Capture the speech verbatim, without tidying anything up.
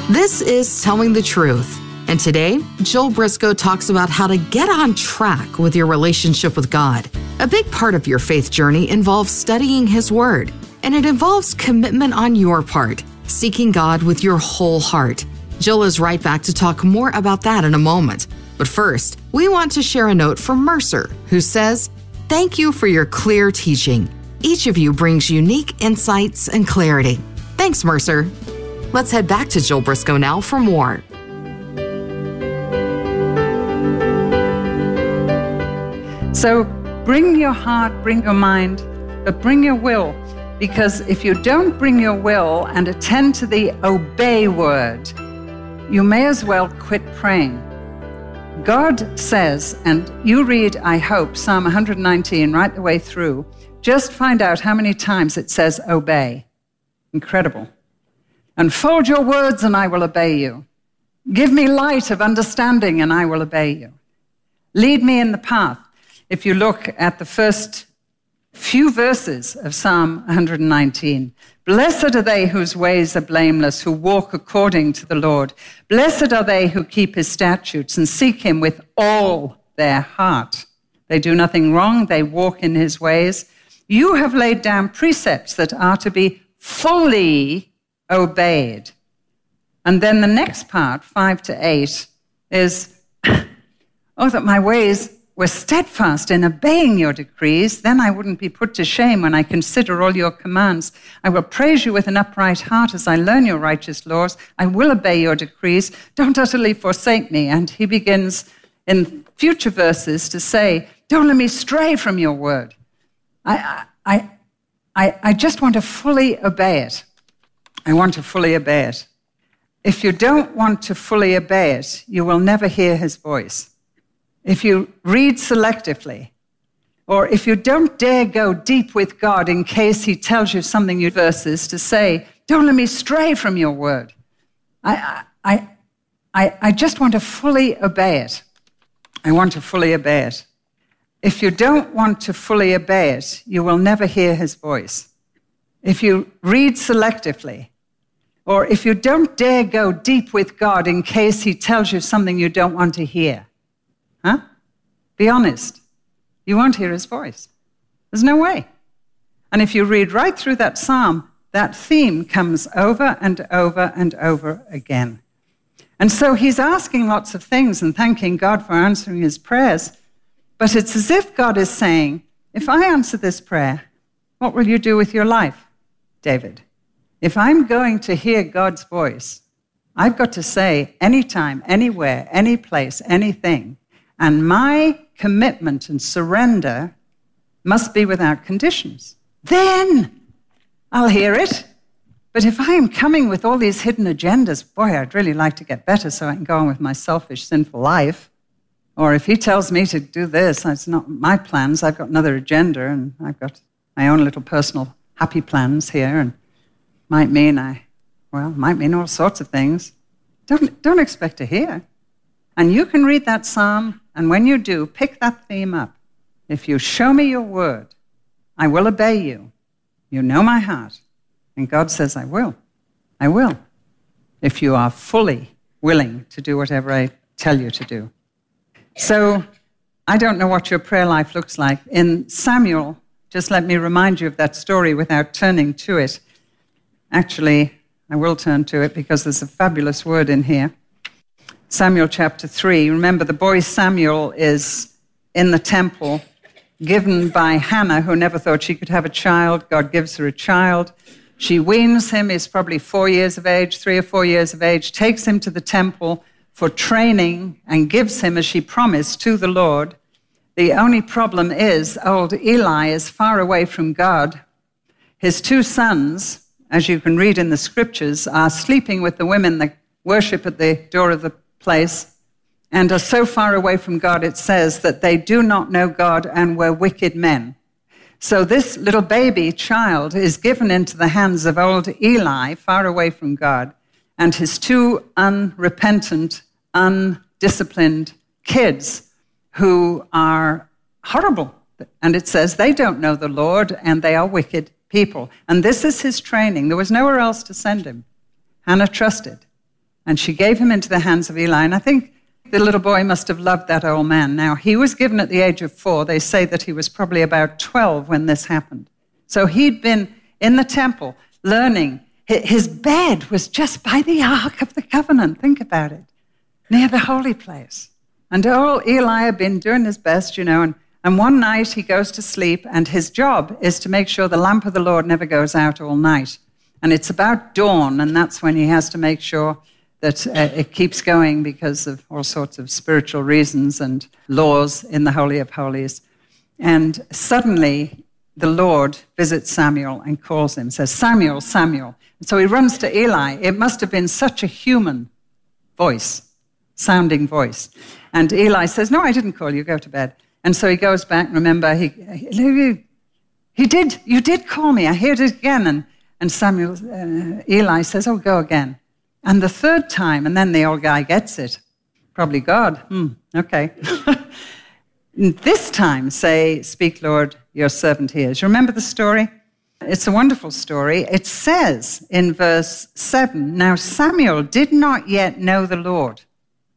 This is Telling the Truth. And today, Joel Briscoe talks about how to get on track with your relationship with God. A big part of your faith journey involves studying His Word, and it involves commitment on your part, seeking God with your whole heart. Joel is right back to talk more about that in a moment. But first, we want to share a note from Mercer, who says, "Thank you for your clear teaching. Each of you brings unique insights and clarity." Thanks, Mercer. Let's head back to Joel Briscoe now for more. So bring your heart, bring your mind, but bring your will. Because if you don't bring your will and attend to the obey word, you may as well quit praying. God says, and you read, I hope, Psalm one nineteen right the way through, just find out how many times it says obey. Incredible. Unfold your words and I will obey you. Give me light of understanding and I will obey you. Lead me in the path. If you look at the first few verses of Psalm one nineteen, blessed are they whose ways are blameless, who walk according to the Lord. Blessed are they who keep His statutes and seek Him with all their heart. They do nothing wrong, they walk in His ways. You have laid down precepts that are to be fully obeyed. And then the next part, five to eight, is, oh, that my ways were steadfast in obeying your decrees, then I wouldn't be put to shame when I consider all your commands. I will praise you with an upright heart as I learn your righteous laws. I will obey your decrees. Don't utterly forsake me. And he begins in future verses to say, don't let me stray from your word. I, I, I, I just want to fully obey it. I want to fully obey it. If you don't want to fully obey it, you will never hear His voice. If you read selectively, or if you don't dare go deep with God in case He tells you something, you verses to say, don't let me stray from your word. I, I, I, I just want to fully obey it. I want to fully obey it. If you don't want to fully obey it, you will never hear His voice. If you read selectively, or if you don't dare go deep with God in case He tells you something you don't want to hear, huh? Be honest. You won't hear His voice. There's no way. And if you read right through that psalm, that theme comes over and over and over again. And so he's asking lots of things and thanking God for answering his prayers. But it's as if God is saying, if I answer this prayer, what will you do with your life, David? If I'm going to hear God's voice, I've got to say anytime, anywhere, any place, anything. And my commitment and surrender must be without conditions. Then I'll hear it. But if I am coming with all these hidden agendas, boy, I'd really like to get better so I can go on with my selfish, sinful life. Or if he tells me to do this, it's not my plans. I've got another agenda, and I've got my own little personal happy plans here, and might mean I, well, might mean all sorts of things. Don't, don't expect to hear. And you can read that psalm, and when you do, pick that theme up. If you show me your word, I will obey you. You know my heart. And God says, I will. I will. If you are fully willing to do whatever I tell you to do. So I don't know what your prayer life looks like. In Samuel, just let me remind you of that story without turning to it. Actually, I will turn to it because there's a fabulous word in here. Samuel chapter three. Remember, the boy Samuel is in the temple, given by Hannah, who never thought she could have a child. God gives her a child. She weans him. He's probably four years of age, three or four years of age, takes him to the temple for training and gives him, as she promised, to the Lord. The only problem is old Eli is far away from God. His two sons, as you can read in the scriptures, are sleeping with the women that worship at the door of the place and are so far away from God, it says, that they do not know God and were wicked men. So this little baby child is given into the hands of old Eli, far away from God, and his two unrepentant, undisciplined kids who are horrible. And it says they don't know the Lord and they are wicked people. And this is his training. There was nowhere else to send him. Hannah trusted. And she gave him into the hands of Eli. And I think the little boy must have loved that old man. Now, he was given at the age of four. They say that he was probably about twelve when this happened. So he'd been in the temple learning. His bed was just by the Ark of the Covenant. Think about it. Near the holy place. And old Eli had been doing his best, you know, and, and one night he goes to sleep, and his job is to make sure the lamp of the Lord never goes out all night. And it's about dawn, and that's when he has to make sure that uh, it keeps going because of all sorts of spiritual reasons and laws in the Holy of Holies. And suddenly the Lord visits Samuel and calls him, says, Samuel, Samuel. And so he runs to Eli. It must have been such a human voice, sounding voice. And Eli says, no, I didn't call you, go to bed. And so he goes back, remember, he, he, he did, you did call me, I heard it again. And, and Samuel, uh, Eli says, oh, go again. And the third time, and then the old guy gets it. Probably God. Hmm, okay. This time, say, speak, Lord, your servant hears. You remember the story? It's a wonderful story. It says in verse seven, now Samuel did not yet know the Lord.